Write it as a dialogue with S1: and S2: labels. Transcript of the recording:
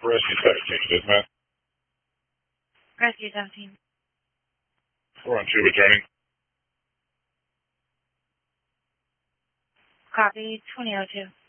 S1: Rescue 17, dispatch.
S2: Rescue 17.
S1: We're on 2 returning.
S2: Copy, 2002.